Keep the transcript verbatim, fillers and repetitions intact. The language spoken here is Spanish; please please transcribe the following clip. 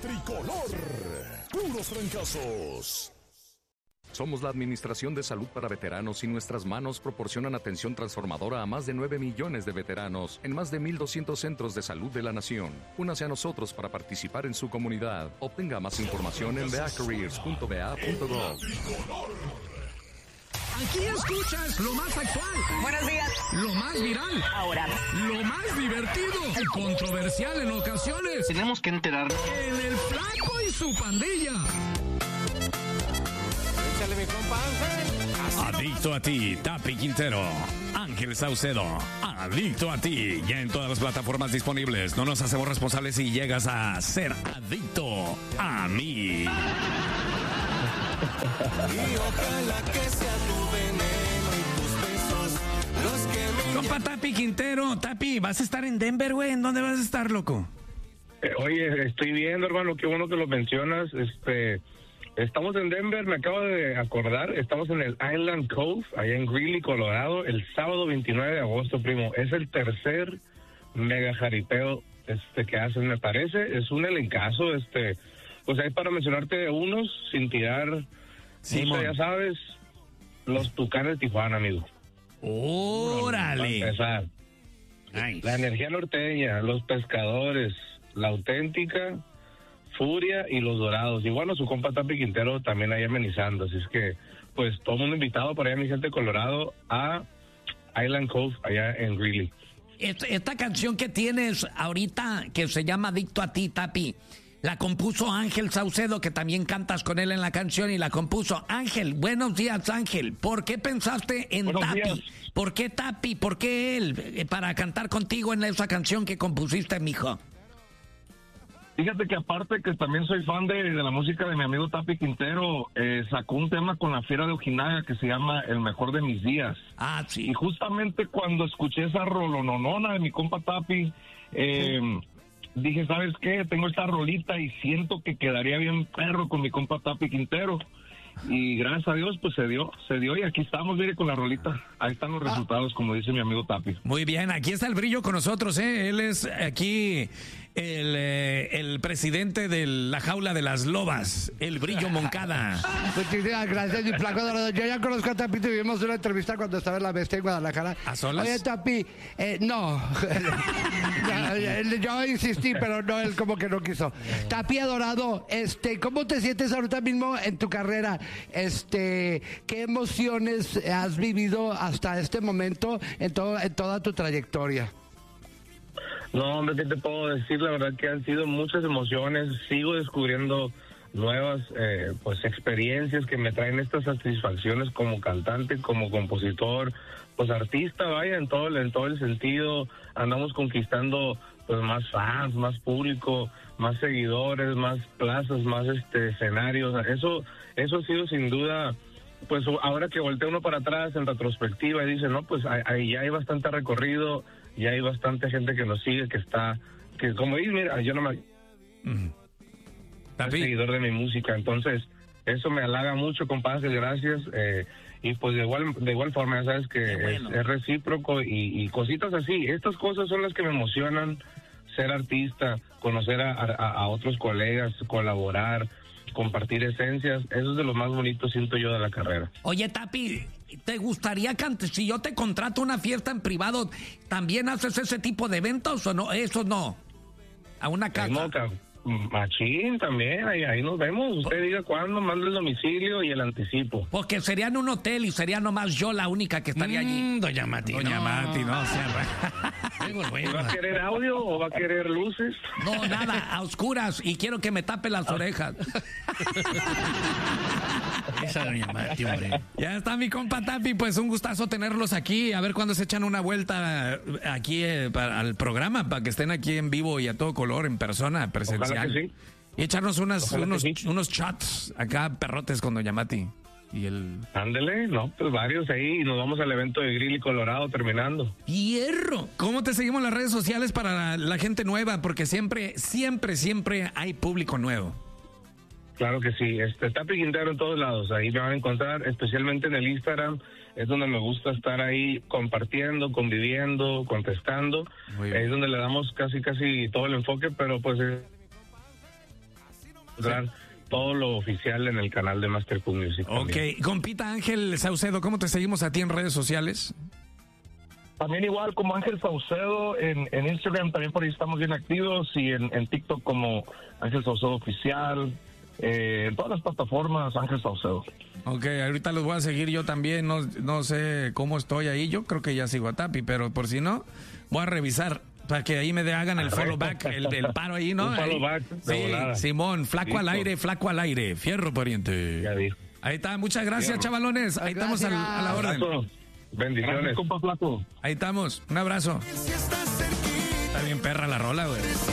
tricolor. Puros trancazos. Somos la Administración de Salud para Veteranos y nuestras manos proporcionan atención transformadora a más de nueve millones de veteranos en más de mil doscientos centros de salud de la nación. Únase a nosotros para participar en su comunidad. Obtenga más información en v a careers punto v a punto gov. Aquí escuchas lo más actual. Buenos días. Lo más viral. Ahora. Lo más divertido y controversial en ocasiones. Tenemos que enterarnos. En el Flaco y su pandilla. Échale mi compa Ángel. Adicto a ti, Tapi Quintero. Ángel Saucedo. Adicto a ti. Ya en todas las plataformas disponibles. No nos hacemos responsables si llegas a ser adicto a mí. Y ojalá que sea tu veneno y tus besos los que me... Compa Tapi Quintero. Tapi, ¿vas a estar en Denver, güey? ¿En dónde vas a estar, loco? Eh, oye, estoy viendo, hermano, qué bueno que lo mencionas. Este, estamos en Denver, me acabo de acordar. Estamos en el Island Cove, allá en Greeley, Colorado, el sábado veintinueve de agosto, primo. Es el tercer mega jaripeo este, que hacen, me parece. Es un elencazo, este... Pues ahí para mencionarte unos, sin tirar, sí, mucho, ya sabes, los Tucanes de Tijuana, amigo. ¡Órale! Para empezar, nice. La Energía Norteña, los Pescadores, La Auténtica, Furia y los Dorados. Y bueno, su compa Tapi Quintero también ahí amenizando. Así es que, pues, todo el mundo invitado para allá, mi gente de Colorado, a Island Cove, allá en Greeley. Esta, esta canción que tienes ahorita, que se llama Adicto a ti, Tapi, la compuso Ángel Saucedo, que también cantas con él en la canción, y la compuso Ángel. Buenos días, Ángel. ¿Por qué pensaste en Buenos Tapi? días. ¿Por qué Tapi? ¿Por qué él? Eh, para cantar contigo en esa canción que compusiste, mijo. Fíjate que aparte que también soy fan de, de la música de mi amigo Tapi Quintero, eh, sacó un tema con la Fiera de Ojinaga que se llama El Mejor de Mis Días. Ah, sí. Y justamente cuando escuché esa rolononona de mi compa Tapi, eh... Sí. Dije, ¿sabes qué? Tengo esta rolita y siento que quedaría bien perro con mi compa Tapi Quintero. Y gracias a Dios, pues se dio, se dio y aquí estamos, mire, con la rolita. Ahí están los resultados, como dice mi amigo Tapi. Muy bien, aquí está el Brillo con nosotros, ¿eh? Él es aquí el, eh, el presidente de la Jaula de las Lobas, el Brillo Moncada. Muchísimas gracias, mi flaco dorado. Yo ya conozco a Tapi, tuvimos una entrevista cuando estaba en La Bestia en Guadalajara. ¿A solas? Oye, Tapi, eh, no. Yo insistí, pero no, él como que no quiso. Tapi adorado, este, ¿cómo te sientes ahorita mismo en tu carrera? Este, ¿qué emociones has vivido hasta este momento en todo, en toda tu trayectoria? No, hombre, ¿qué te puedo decir? La verdad que han sido muchas emociones. Sigo descubriendo nuevas eh, pues experiencias que me traen estas satisfacciones como cantante, como compositor, pues artista, vaya, en todo, en todo el sentido. Andamos conquistando pues más fans, más público, más seguidores, más plazas, más este escenarios. Eso, eso ha sido sin duda, pues ahora que voltea uno para atrás en retrospectiva y dice, no, pues ahí ya hay bastante recorrido, ya hay bastante gente que nos sigue, que está, que como dices, mira, yo no me... Uh-huh. Soy seguidor de mi música, entonces eso me halaga mucho, compadre, gracias. Eh, y pues de igual de igual forma, ya sabes que bueno. es, es recíproco y, y cositas así. Estas cosas son las que me emocionan, ser artista, conocer a, a, a otros colegas, colaborar, compartir esencias. Eso es de lo más bonito, siento yo, de la carrera. Oye, Tapi, ¿te gustaría cantar? Si yo te contrato una fiesta en privado, ¿también haces ese tipo de eventos o no? Eso no. A una casa. No, machín, también, ahí, ahí nos vemos. Usted diga cuándo, manda el domicilio y el anticipo. Porque sería en un hotel y sería nomás yo la única que estaría mm, allí. Doña Mati. Doña no. Mati, no, o sea, ¿Va a querer audio o va a querer luces? No, nada, a oscuras, y quiero que me tape las orejas. Esa Doña Mati, hombre. Ya está mi compa Tapi, pues un gustazo tenerlos aquí. A ver cuándo se echan una vuelta aquí eh, para, al programa, para que estén aquí en vivo y a todo color, en persona, presencial. Ojalá que sí. Y echarnos unas, unos, sí. unos chats acá, perrotes con Doña Mati. Y el... Ándele, no, pues varios ahí y nos vamos al evento de Greeley, Colorado, terminando. ¡Hierro! ¿Cómo te seguimos en las redes sociales para la, la gente nueva? Porque siempre, siempre, siempre hay público nuevo. Claro que sí, este Tapi Quintero en todos lados, ahí me van a encontrar, especialmente en el Instagram, es donde me gusta estar ahí compartiendo, conviviendo, contestando, es donde le damos casi casi todo el enfoque, pero pues encontrar todo lo oficial en el canal de Master Cool Music. Ok, también. compita Ángel Saucedo, ¿cómo te seguimos a ti en redes sociales? También igual como Ángel Saucedo en, en Instagram, también por ahí estamos bien activos, y en, en TikTok como Ángel Saucedo Oficial, eh, en todas las plataformas Ángel Saucedo. Ok, ahorita los voy a seguir yo también, no, no sé cómo estoy ahí, yo creo que ya sigo a Tapi, pero por si no, voy a revisar para que ahí me de, hagan el follow back, el, el paro ahí, ¿no? Un follow Ahí. back de Sí, volada. Simón, flaco Listo. al aire, flaco al aire, fierro pariente. Ya dijo. Ahí está, muchas gracias, chavalones, ahí estamos al- a la orden. Abrazo. Bendiciones. Gracias, compa Flaco. Ahí estamos, un abrazo. Está bien perra la rola, güey.